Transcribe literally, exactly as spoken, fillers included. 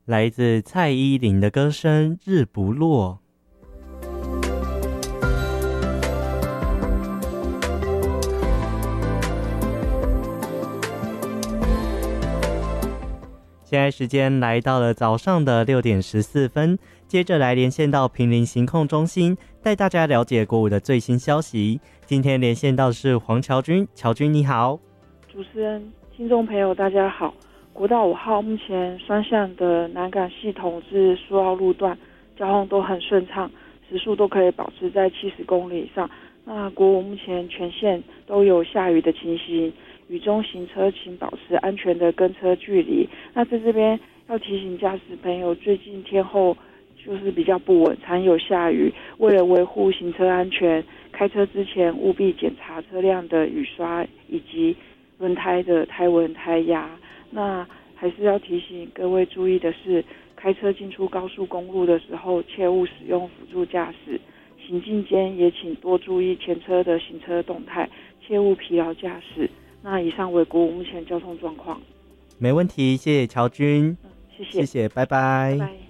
来自蔡依林的歌声《日不落》。现在时间来到了早上的六点十四分，接着来连线到坪林行控中心，带大家了解国五的最新消息。今天连线到的是黄乔军，乔军你好。 主持人、听众朋友大家好。国道五号目前双向的南港系统至苏澳路段交通都很顺畅，时速都可以保持在七十公里以上。那国五目前全线都有下雨的情形，雨中行车请保持安全的跟车距离。那在这边要提醒驾驶朋友，最近天候就是比较不稳，常有下雨，为了维护行车安全，开车之前务必检查车辆的雨刷以及轮胎的胎纹胎压。那还是要提醒各位注意的是，开车进出高速公路的时候切勿使用辅助驾驶，行进间也请多注意前车的行车动态，切勿疲劳驾驶。那以上为国五目前交通状况。 没问题，谢谢乔军、 嗯、谢谢谢谢，拜拜。 拜拜。